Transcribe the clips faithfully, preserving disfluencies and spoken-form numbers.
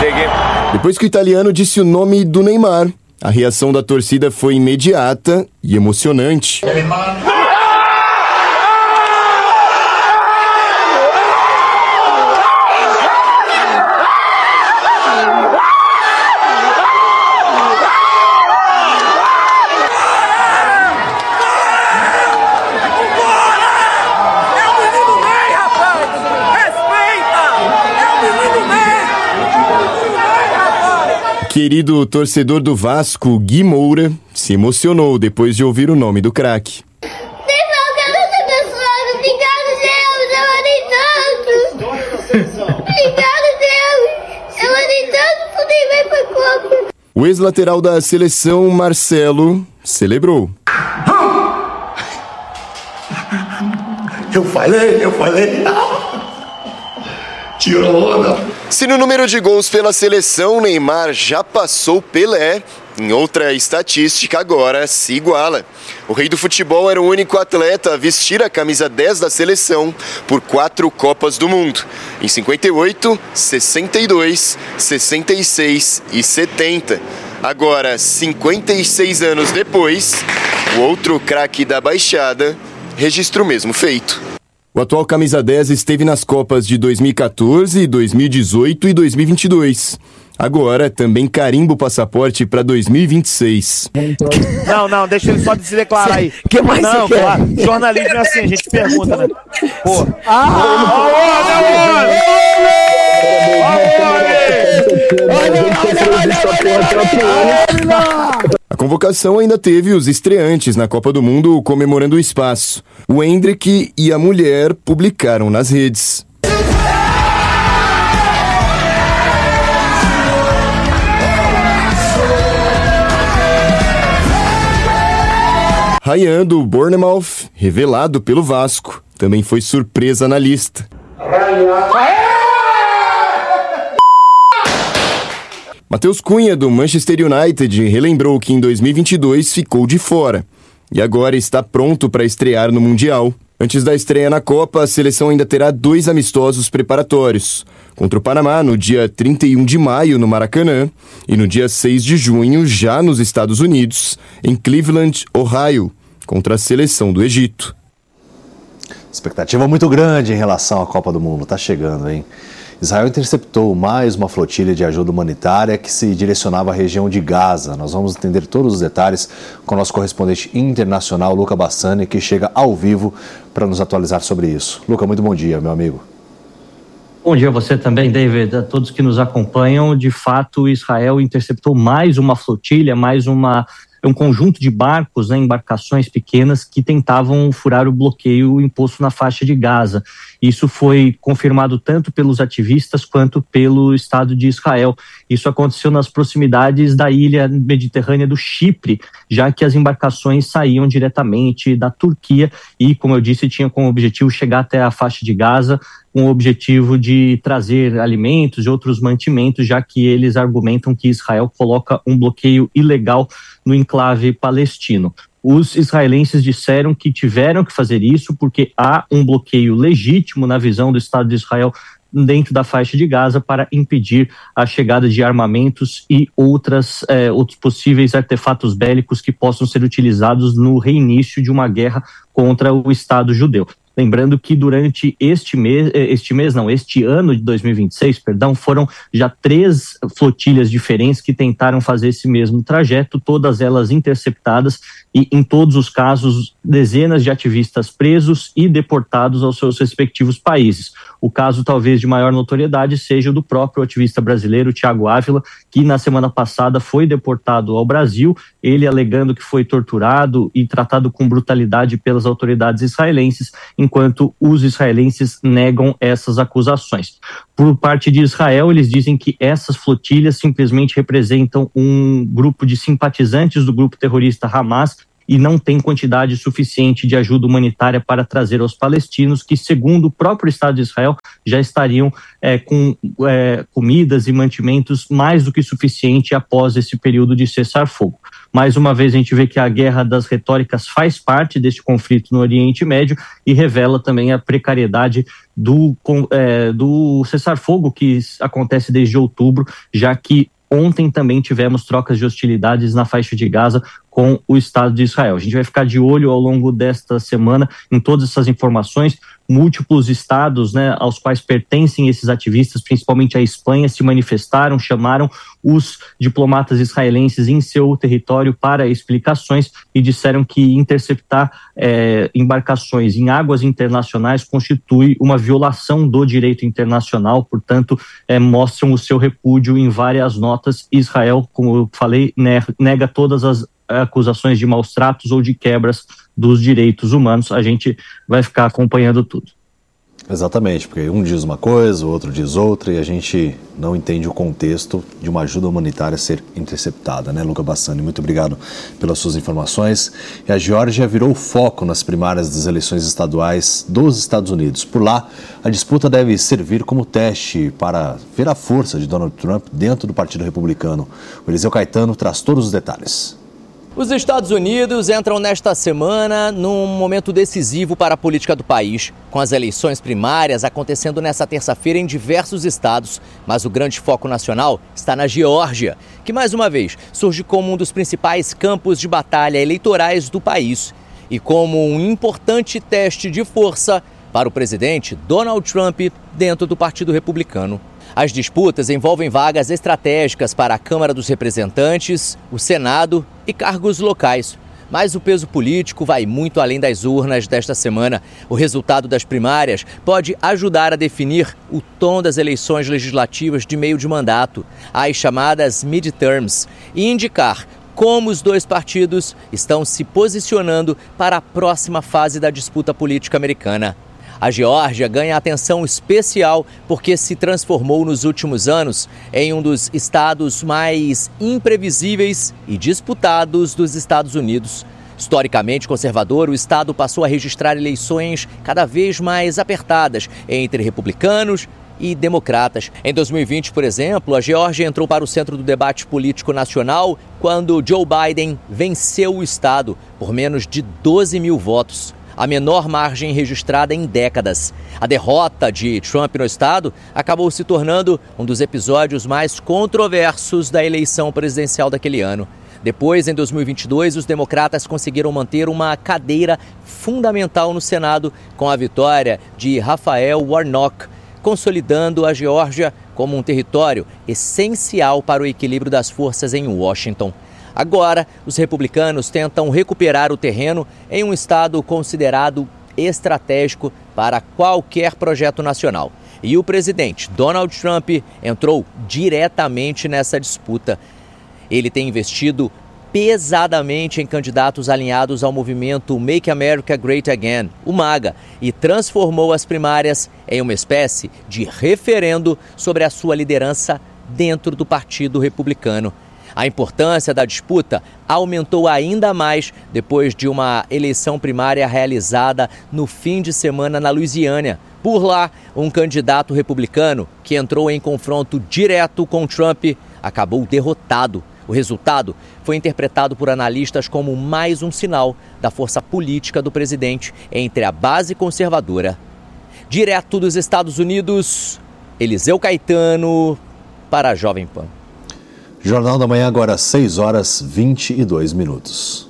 Cheguei. Depois que o italiano disse o nome do Neymar, a reação da torcida foi imediata e emocionante. Querido torcedor do Vasco, Gui Moura, se emocionou depois de ouvir o nome do craque. O ex-lateral da seleção, Marcelo, celebrou. Eu falei, eu falei. Tirou onda. Se no número de gols pela seleção, Neymar já passou Pelé, em outra estatística agora se iguala. O rei do futebol era o único atleta a vestir a camisa dez da seleção por quatro Copas do Mundo. Em cinquenta e oito, sessenta e dois, sessenta e seis e setenta. Agora, cinquenta e seis anos depois, o outro craque da Baixada registra o mesmo feito. O atual camisa dez esteve nas Copas de dois mil e quatorze, dois mil e dezoito e dois mil e vinte e dois. Agora também carimba o passaporte para dois mil e vinte e seis. Não, não, deixa ele só se declarar aí. Que mais não, você quer? Claro. Jornalismo é assim, a gente pergunta, né? Pô. A convocação ainda teve os estreantes na Copa do Mundo comemorando o espaço. O Endrick e a mulher publicaram nas redes. Ryan do Bournemouth, revelado pelo Vasco, também foi surpresa na lista. Matheus Cunha, do Manchester United, relembrou que em dois mil e vinte e dois ficou de fora e agora está pronto para estrear no Mundial. Antes da estreia na Copa, a seleção ainda terá dois amistosos preparatórios. Contra o Panamá, no dia trinta e um de maio, no Maracanã, e no dia seis de junho, já nos Estados Unidos, em Cleveland, Ohio, contra a seleção do Egito. Expectativa muito grande em relação à Copa do Mundo. Tá chegando, hein? Israel interceptou mais uma flotilha de ajuda humanitária que se direcionava à região de Gaza. Nós vamos entender todos os detalhes com o nosso correspondente internacional, Luca Bassani, que chega ao vivo para nos atualizar sobre isso. Luca, muito bom dia, meu amigo. Bom dia a você também, David, a todos que nos acompanham. De fato, Israel interceptou mais uma flotilha, mais uma... um conjunto de barcos, né, embarcações pequenas que tentavam furar o bloqueio imposto na faixa de Gaza. Isso foi confirmado tanto pelos ativistas quanto pelo Estado de Israel. Isso aconteceu nas proximidades da ilha mediterrânea do Chipre, já que as embarcações saíam diretamente da Turquia e, como eu disse, tinham como objetivo chegar até a faixa de Gaza, com o objetivo de trazer alimentos e outros mantimentos, já que eles argumentam que Israel coloca um bloqueio ilegal no enclave palestino. Os israelenses disseram que tiveram que fazer isso porque há um bloqueio legítimo na visão do Estado de Israel dentro da faixa de Gaza para impedir a chegada de armamentos e outras, eh, outros possíveis artefatos bélicos que possam ser utilizados no reinício de uma guerra contra o Estado judeu. Lembrando que durante este mês, este mês não, este ano de dois mil e vinte e seis, perdão, foram já três flotilhas diferentes que tentaram fazer esse mesmo trajeto, todas elas interceptadas e, em todos os casos, dezenas de ativistas presos e deportados aos seus respectivos países. O caso talvez de maior notoriedade seja o do próprio ativista brasileiro Thiago Ávila, que na semana passada foi deportado ao Brasil, ele alegando que foi torturado e tratado com brutalidade pelas autoridades israelenses, enquanto os israelenses negam essas acusações. Por parte de Israel, eles dizem que essas flotilhas simplesmente representam um grupo de simpatizantes do grupo terrorista Hamas e não tem quantidade suficiente de ajuda humanitária para trazer aos palestinos, que, segundo o próprio Estado de Israel, já estariam é, com é, comidas e mantimentos mais do que suficiente após esse período de cessar-fogo. Mais uma vez, a gente vê que a guerra das retóricas faz parte deste conflito no Oriente Médio e revela também a precariedade do, é, do cessar-fogo que acontece desde outubro, já que ontem também tivemos trocas de hostilidades na faixa de Gaza com o Estado de Israel. A gente vai ficar de olho ao longo desta semana em todas essas informações. Múltiplos estados, né, aos quais pertencem esses ativistas, principalmente a Espanha, se manifestaram, chamaram os diplomatas israelenses em seu território para explicações e disseram que interceptar é, embarcações em águas internacionais constitui uma violação do direito internacional, portanto, é, mostram o seu repúdio em várias notas. Israel, como eu falei, nega todas as acusações de maus tratos ou de quebras dos direitos humanos. A gente vai ficar acompanhando tudo. Exatamente, porque um diz uma coisa, o outro diz outra e a gente não entende o contexto de uma ajuda humanitária ser interceptada, né, Luca Bassani? Muito obrigado pelas suas informações. E a Geórgia virou foco nas primárias das eleições estaduais dos Estados Unidos. Por lá, a disputa deve servir como teste para ver a força de Donald Trump dentro do Partido Republicano. O Eliseu Caetano traz todos os detalhes. Os Estados Unidos entram nesta semana num momento decisivo para a política do país, com as eleições primárias acontecendo nesta terça-feira em diversos estados. Mas o grande foco nacional está na Geórgia, que mais uma vez surge como um dos principais campos de batalha eleitorais do país e como um importante teste de força para o presidente Donald Trump dentro do Partido Republicano. As disputas envolvem vagas estratégicas para a Câmara dos Representantes, o Senado e cargos locais. Mas o peso político vai muito além das urnas desta semana. O resultado das primárias pode ajudar a definir o tom das eleições legislativas de meio de mandato, as chamadas midterms, e indicar como os dois partidos estão se posicionando para a próxima fase da disputa política americana. A Geórgia ganha atenção especial porque se transformou nos últimos anos em um dos estados mais imprevisíveis e disputados dos Estados Unidos. Historicamente conservador, o estado passou a registrar eleições cada vez mais apertadas entre republicanos e democratas. Em dois mil e vinte, por exemplo, a Geórgia entrou para o centro do debate político nacional quando Joe Biden venceu o estado por menos de doze mil votos. A menor margem registrada em décadas. A derrota de Trump no estado acabou se tornando um dos episódios mais controversos da eleição presidencial daquele ano. Depois, em dois mil e vinte e dois, os democratas conseguiram manter uma cadeira fundamental no Senado com a vitória de Raphael Warnock, consolidando a Geórgia como um território essencial para o equilíbrio das forças em Washington. Agora, os republicanos tentam recuperar o terreno em um estado considerado estratégico para qualquer projeto nacional. E o presidente Donald Trump entrou diretamente nessa disputa. Ele tem investido pesadamente em candidatos alinhados ao movimento Make America Great Again, o MAGA, e transformou as primárias em uma espécie de referendo sobre a sua liderança dentro do Partido Republicano. A importância da disputa aumentou ainda mais depois de uma eleição primária realizada no fim de semana na Louisiana. Por lá, um candidato republicano que entrou em confronto direto com Trump acabou derrotado. O resultado foi interpretado por analistas como mais um sinal da força política do presidente entre a base conservadora. Direto dos Estados Unidos, Eliseu Caetano para a Jovem Pan. Jornal da Manhã agora às seis horas e vinte e dois minutos.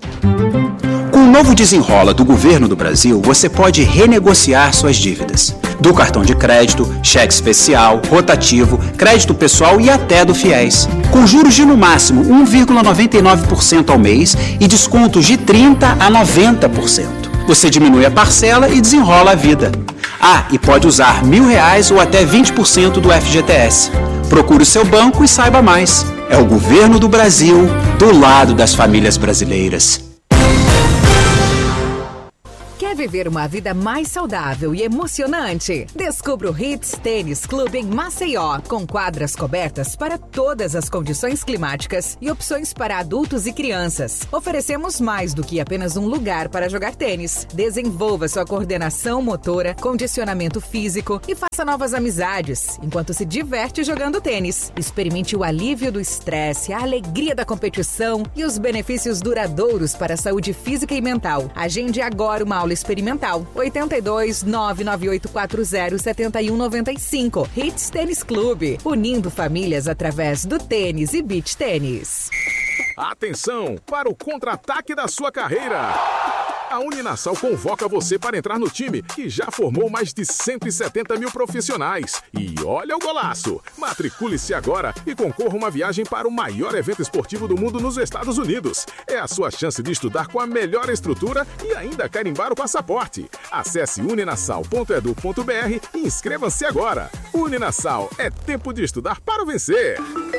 Com o novo Desenrola do Governo do Brasil, você pode renegociar suas dívidas. Do cartão de crédito, cheque especial, rotativo, crédito pessoal e até do FIES. Com juros de no máximo um vírgula noventa e nove por cento ao mês e descontos de trinta por cento a noventa por cento. Você diminui a parcela e desenrola a vida. Ah, e pode usar mil reais ou até vinte por cento do F G T S. Procure o seu banco e saiba mais. É o Governo do Brasil, do lado das famílias brasileiras. Quer viver uma vida mais saudável e emocionante? Descubra o Hits Tênis Clube em Maceió, com quadras cobertas para todas as condições climáticas e opções para adultos e crianças. Oferecemos mais do que apenas um lugar para jogar tênis. Desenvolva sua coordenação motora, condicionamento físico e faça novas amizades, enquanto se diverte jogando tênis. Experimente o alívio do estresse, a alegria da competição e os benefícios duradouros para a saúde física e mental. Agende agora uma aula experimental. oito dois, nove nove oito quatro zero, sete um nove cinco. Hits Tênis Clube, unindo famílias através do tênis e beach tênis. Atenção para o contra-ataque da sua carreira. A Uninasal convoca você para entrar no time, que já formou mais de cento e setenta mil profissionais. E olha o golaço! Matricule-se agora e concorra a uma viagem para o maior evento esportivo do mundo nos Estados Unidos. É a sua chance de estudar com a melhor estrutura e ainda carimbar o passaporte. Acesse uninasal ponto edu ponto br e inscreva-se agora. Uninasal, é tempo de estudar para vencer.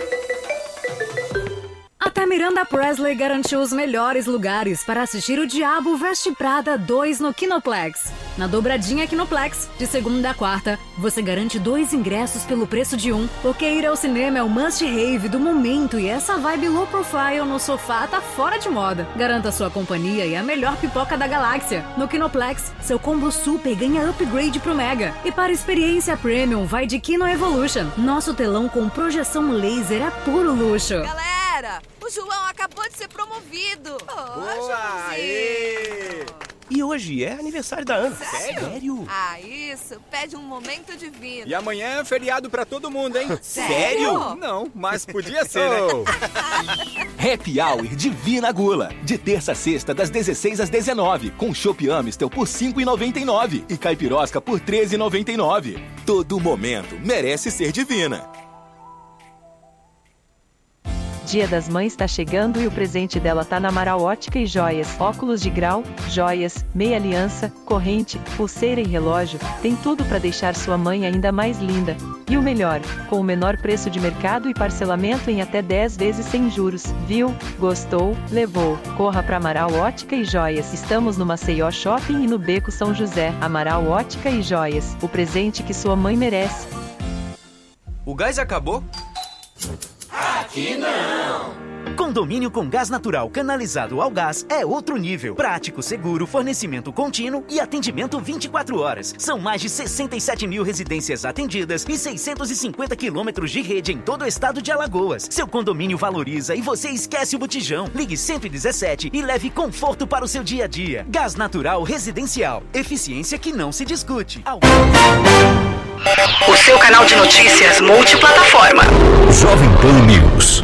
Até Miranda Presley garantiu os melhores lugares para assistir o Diabo Veste Prada dois no Kinoplex. Na dobradinha Kinoplex, de segunda a quarta, você garante dois ingressos pelo preço de um, porque ir ao cinema é o must-have do momento e essa vibe low profile no sofá tá fora de moda. Garanta sua companhia e a melhor pipoca da galáxia. No Kinoplex, seu combo super ganha upgrade pro Mega. E para experiência premium, vai de Kino Evolution. Nosso telão com projeção laser é puro luxo. Galera, o João acabou de ser promovido. Oh, Boa! Aê! E hoje é aniversário da Ana. Sério? Sério? Ah, isso. Pede um momento divino. E amanhã é feriado pra todo mundo, hein? Sério? Não, mas podia ser, né? Happy Hour Divina Gula. De terça a sexta, das dezesseis às dezenove. Com Chopp Amistel por cinco reais e noventa e nove centavos. E Caipirosca por treze reais e noventa e nove centavos. Todo momento merece ser divina. Dia das Mães tá chegando e o presente dela tá na Amaral Ótica e Joias. Óculos de grau, joias, meia aliança, corrente, pulseira e relógio. Tem tudo para deixar sua mãe ainda mais linda. E o melhor, com o menor preço de mercado e parcelamento em até dez vezes sem juros. Viu? Gostou? Levou. Corra pra Amaral Ótica e Joias. Estamos no Maceió Shopping e no Beco São José. Amaral Ótica e Joias. O presente que sua mãe merece. O gás acabou? Aqui não! Condomínio com gás natural canalizado ao gás é outro nível. Prático, seguro, fornecimento contínuo e atendimento vinte e quatro horas. São mais de sessenta e sete mil residências atendidas e seiscentos e cinquenta quilômetros de rede em todo o estado de Alagoas. Seu condomínio valoriza e você esquece o botijão. Ligue cento e dezessete e leve conforto para o seu dia a dia. Gás natural residencial. Eficiência que não se discute. O seu canal de notícias multiplataforma. Jovem Pan News.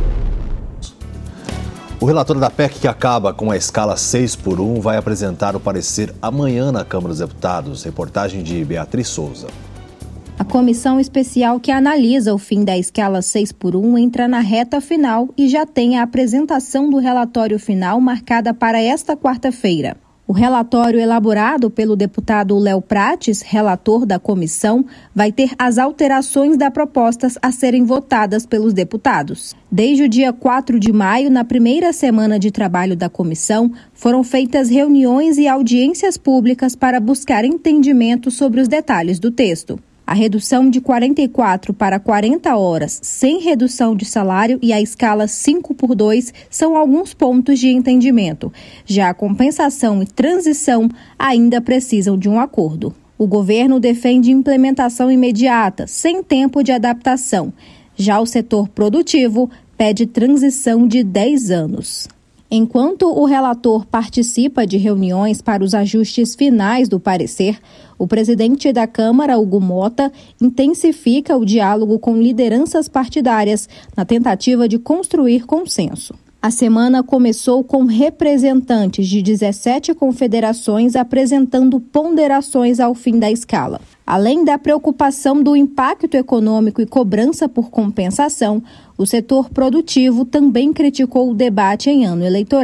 O relator da P E C que acaba com a escala seis por um vai apresentar o parecer amanhã na Câmara dos Deputados. Reportagem de Beatriz Souza. A comissão especial que analisa o fim da escala seis por um entra na reta final e já tem a apresentação do relatório final marcada para esta quarta-feira. O relatório elaborado pelo deputado Léo Prates, relator da comissão, vai ter as alterações das propostas a serem votadas pelos deputados. Desde o dia quatro de maio, na primeira semana de trabalho da comissão, foram feitas reuniões e audiências públicas para buscar entendimento sobre os detalhes do texto. A redução de quarenta e quatro para quarenta horas, sem redução de salário e a escala cinco por dois são alguns pontos de entendimento. Já a compensação e transição ainda precisam de um acordo. O governo defende implementação imediata, sem tempo de adaptação. Já o setor produtivo pede transição de dez anos. Enquanto o relator participa de reuniões para os ajustes finais do parecer, o presidente da Câmara, Hugo Mota, intensifica o diálogo com lideranças partidárias na tentativa de construir consenso. A semana começou com representantes de dezessete confederações apresentando ponderações ao fim da escala. Além da preocupação do impacto econômico e cobrança por compensação, o setor produtivo também criticou o debate em ano eleitoral.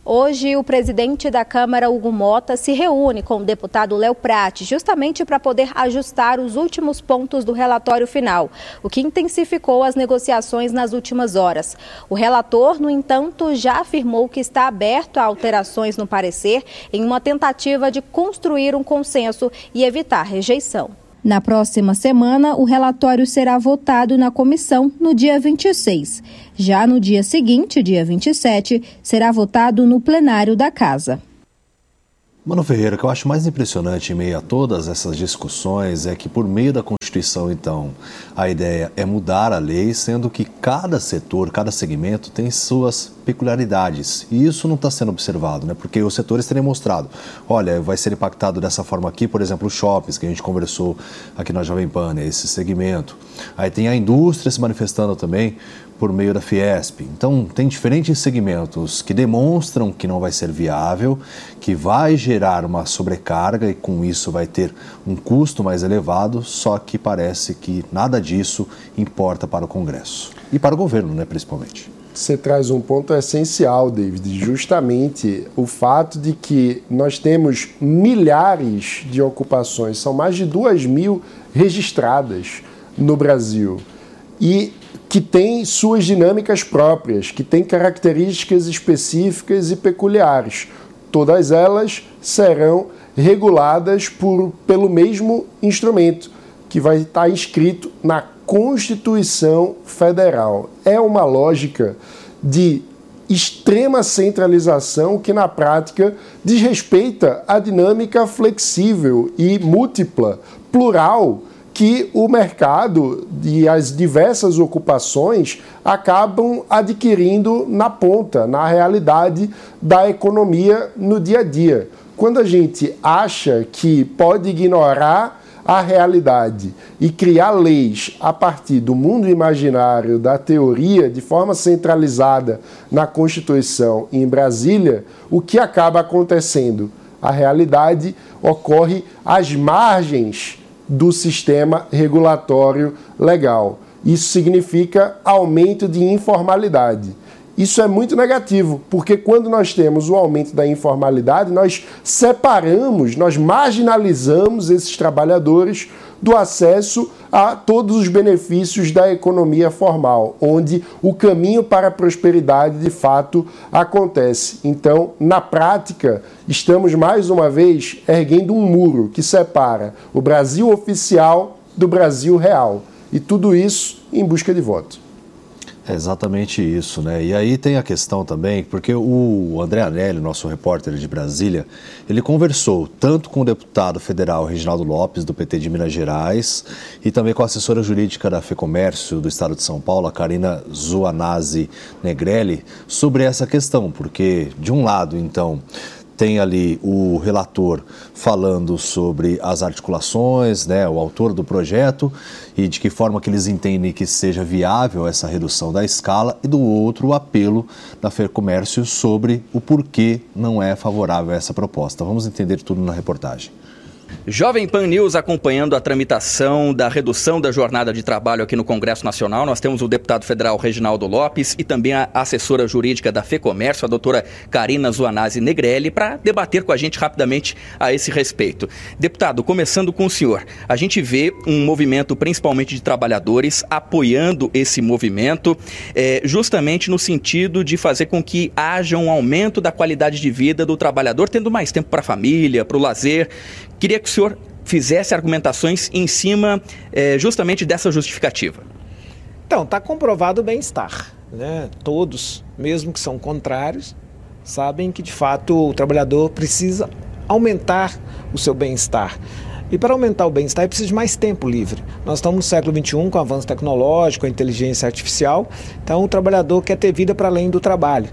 Hoje, o presidente da Câmara, Hugo Mota, se reúne com o deputado Léo Prati, justamente para poder ajustar os últimos pontos do relatório final, o que intensificou as negociações nas últimas horas. O relator, no entanto, já afirmou que está aberto a alterações no parecer em uma tentativa de construir um consenso e evitar rejeição. Na próxima semana, o relatório será votado na comissão no dia vinte e seis. Já no dia seguinte, dia vinte e sete, será votado no plenário da Casa. Mano Ferreira, o que eu acho mais impressionante em meio a todas essas discussões é que, por meio da Constituição, então, a ideia é mudar a lei, sendo que cada setor, cada segmento tem suas peculiaridades. E isso não está sendo observado, né? Porque os setores terem mostrado, olha, vai ser impactado dessa forma aqui, por exemplo, os shoppings, que a gente conversou aqui na Jovem Pan, né? Esse segmento. Aí tem a indústria se manifestando também por meio da Fiesp. Então, tem diferentes segmentos que demonstram que não vai ser viável, que vai gerar uma sobrecarga e com isso vai ter um custo mais elevado, só que parece que nada disso importa para o Congresso e para o governo, né, principalmente. Você traz um ponto essencial, David, justamente o fato de que nós temos milhares de ocupações, são mais de duas mil registradas no Brasil, e que tem suas dinâmicas próprias, que tem características específicas e peculiares. Todas elas serão reguladas por, pelo mesmo instrumento, que vai estar inscrito na Constituição Federal. É uma lógica de extrema centralização que, na prática, desrespeita a dinâmica flexível e múltipla, plural, que o mercado e as diversas ocupações acabam adquirindo na ponta, na realidade da economia no dia a dia. Quando a gente acha que pode ignorar a realidade e criar leis a partir do mundo imaginário, da teoria, de forma centralizada na Constituição e em Brasília, o que acaba acontecendo? A realidade ocorre às margens do sistema regulatório legal. Isso significa aumento de informalidade. Isso é muito negativo, porque quando nós temos o aumento da informalidade, nós separamos, nós marginalizamos esses trabalhadores do acesso a todos os benefícios da economia formal, onde o caminho para a prosperidade de fato acontece. Então, na prática, estamos mais uma vez erguendo um muro que separa o Brasil oficial do Brasil real. E tudo isso em busca de voto. É exatamente isso, né? E aí tem a questão também, porque o André Anelli, nosso repórter de Brasília, ele conversou tanto com o deputado federal Reginaldo Lopes, do P T de Minas Gerais, e também com a assessora jurídica da FEComércio do Estado de São Paulo, a Carina Zuanazzi Negrelli, sobre essa questão, porque, de um lado, então, tem ali o relator falando sobre as articulações, né, o autor do projeto e de que forma que eles entendem que seja viável essa redução da escala, e do outro o apelo da FEComércio sobre o porquê não é favorável a essa proposta. Vamos entender tudo na reportagem. Jovem Pan News acompanhando a tramitação da redução da jornada de trabalho aqui no Congresso Nacional. Nós temos o deputado federal Reginaldo Lopes e também a assessora jurídica da FEComércio, a doutora Carina Zuanazzi Negrelli, para debater com a gente rapidamente a esse respeito. Deputado, começando com o senhor, a gente vê um movimento principalmente de trabalhadores apoiando esse movimento, é, justamente no sentido de fazer com que haja um aumento da qualidade de vida do trabalhador, tendo mais tempo para a família, para o lazer. Queria que o senhor fizesse argumentações em cima é, justamente dessa justificativa. Então, está comprovado o bem-estar, né? Todos, mesmo que são contrários, sabem que de fato o trabalhador precisa aumentar o seu bem-estar. E para aumentar o bem-estar é preciso de mais tempo livre. Nós estamos no século vinte e um com o avanço tecnológico, a inteligência artificial, então o trabalhador quer ter vida para além do trabalho.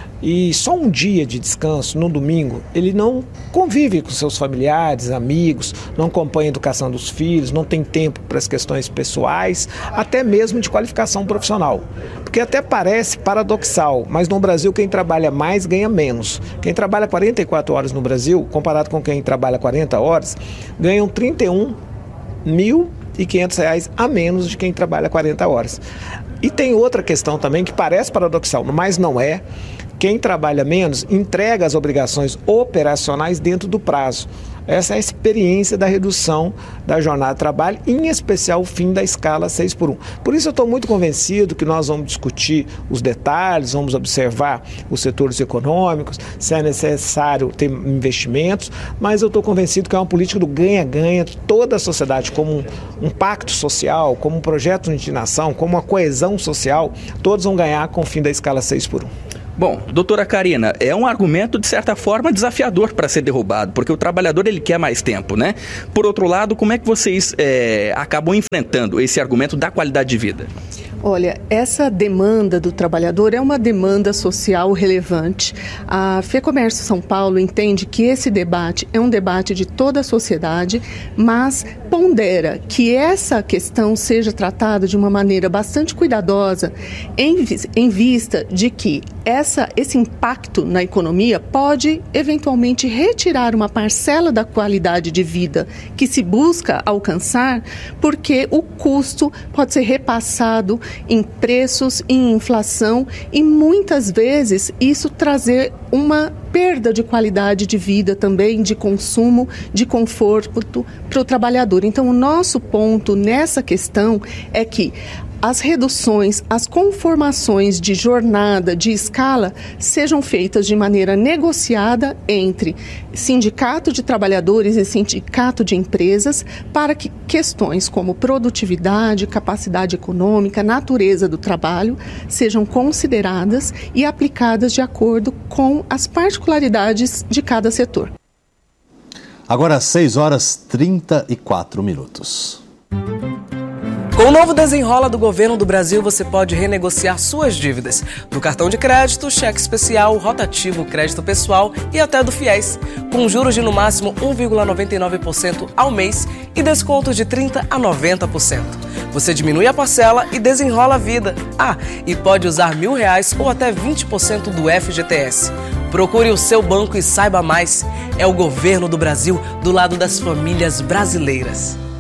E só um dia de descanso, no domingo, ele não convive com seus familiares, amigos, não acompanha a educação dos filhos, não tem tempo para as questões pessoais, até mesmo de qualificação profissional. Porque até parece paradoxal, mas no Brasil quem trabalha mais ganha menos. Quem trabalha quarenta e quatro horas no Brasil, comparado com quem trabalha quarenta horas, ganham trinta e um mil e quinhentos reais a menos de quem trabalha quarenta horas. E tem outra questão também que parece paradoxal, mas não é, quem trabalha menos entrega as obrigações operacionais dentro do prazo. Essa é a experiência da redução da jornada de trabalho, em especial o fim da escala seis por um. Por isso eu estou muito convencido que nós vamos discutir os detalhes, vamos observar os setores econômicos, se é necessário ter investimentos, mas eu estou convencido que é uma política do ganha-ganha, toda a sociedade como um, um pacto social, como um projeto de nação, como uma coesão social, todos vão ganhar com o fim da escala seis por um. Bom, doutora Karina, é um argumento de certa forma desafiador para ser derrubado, porque o trabalhador ele quer mais tempo, né? Por outro lado, como é que vocês é, acabam enfrentando esse argumento da qualidade de vida? Olha, essa demanda do trabalhador é uma demanda social relevante. A FEComércio São Paulo entende que esse debate é um debate de toda a sociedade, mas pondera que essa questão seja tratada de uma maneira bastante cuidadosa, em, em vista de que essa, esse impacto na economia pode eventualmente retirar uma parcela da qualidade de vida que se busca alcançar, porque o custo pode ser repassado em preços, em inflação, e muitas vezes isso trazer uma perda de qualidade de vida também, de consumo, de conforto para o trabalhador. Então, o nosso ponto nessa questão é que as reduções, as conformações de jornada, de escala, sejam feitas de maneira negociada entre sindicato de trabalhadores e sindicato de empresas, para que questões como produtividade, capacidade econômica, natureza do trabalho, sejam consideradas e aplicadas de acordo com as particularidades de cada setor. Agora, seis horas e trinta e quatro minutos. Com o novo Desenrola do Governo do Brasil, você pode renegociar suas dívidas do cartão de crédito, cheque especial, rotativo, crédito pessoal e até do FIES, com juros de no máximo um vírgula noventa e nove por cento ao mês e descontos de trinta por cento a noventa por cento. Você diminui a parcela e desenrola a vida. Ah, e pode usar mil reais ou até vinte por cento do F G T S. Procure o seu banco e saiba mais. É o Governo do Brasil do lado das famílias brasileiras.